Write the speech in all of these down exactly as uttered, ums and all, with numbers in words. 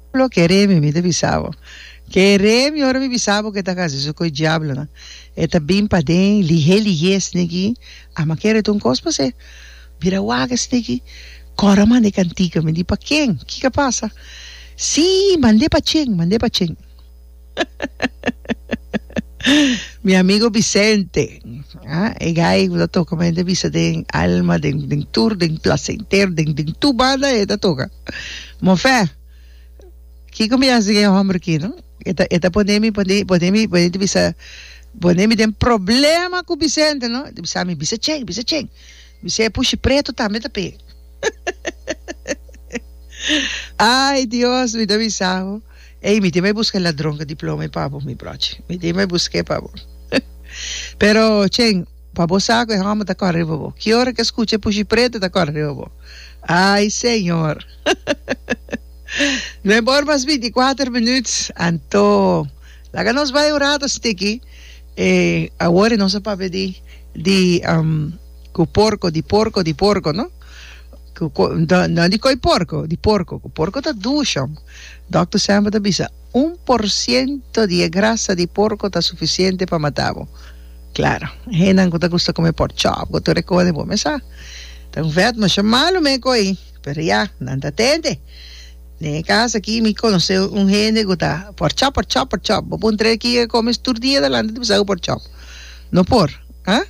Lo quereme mi de bisavo. Quereme ora mi bisavo que tá casa, isso coi diablo, né? Eta bem pa den, lihe lihe snegi, ama quere ton cospa se. Vira waga snegi. Cora mande cantica, me di pa quem? Que que passa? Sim, mandei pa Cheng, mandei pa Cheng. Mi amigo Vicente, ah, e gai da toca, ma de visa den alma, den den tour, den placenter, den den tu banda e da toca. Mo fe, que como assim que homem aqui, não? Eta eta podemi podemi podemi podemi visa podemi tem problema com o Vicente, não? Bisa me bisa Cheng, bisa Cheng. Bisa puxa preto também tá pe. Ai, Dios, me dá bizarro. Ei, me dime buscar ladrón que diploma e pavo, mi broche. Me dime buscar pavo. Pero, Chen, pavo saco e ramo da corre, bobo. Que hora que escute puxi preto da corre, bobo. Ai, senhor. Não é por mais vinte e quatro minutos. Anto, lá nós vai orar aqui. Eh, agora não se pode de de um, com porco, de porco, de porco, não? Não di coi porco, di porco, o porco tá ducha. Doctor Samba da bisa, um por cento de grasa de porco tá suficiente para matá-lo. Claro, renan que tá gusta comer pork chop, que tu recorde bom, mas ah, tá um vet, mas chamalo me coi, pero ya, não tá tende. Ne casa aqui me conhece um gente que tá pork chop, pork chop, pork chop, vou pôr aqui comes tur dia delante de bisa pork chop. Não por, ah?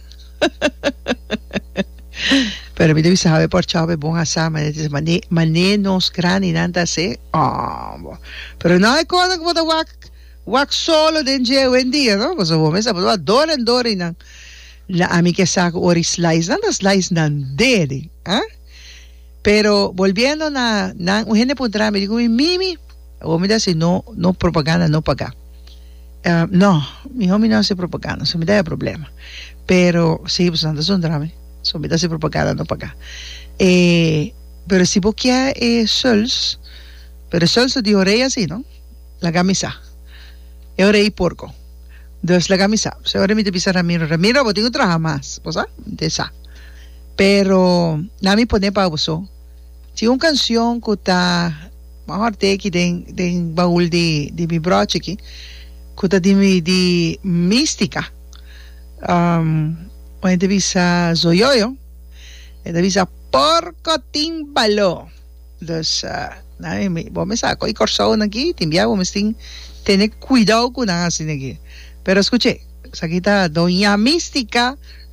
Pero mi devi saber por chave bon asa mané mané nos grani nanta se ah pero não é coisa que você wak wak solo denje wendia no você vou mesa vou adora adora não la amiga saco ori slice nanda slice nan dele ah pero volviendo na na un gente puntra me digo mimi o me dice no no propaganda no pagar uh, no mi homem não se propaganda isso me dá problema pero sí pues anda son drama so me dá se propaganda no pagar eh pero si vos quer eh, sols pero sols de orelha assim não la camisa é orelha porco dos la camisa se ora me te pisar Ramiro Ramiro vou tenho trabalhar mais pois dessa pero na me poder para você tinha uma canção que tá maior te que tem tem baú de de mi broche aqui que tá de de mística um uma entrevista zoioio entrevista porco timbalo dos uh, na me vamos a coi corso aqui timbia vamos tem ter cuidado com nada assim aqui pero escute essa aqui tá Doña Mística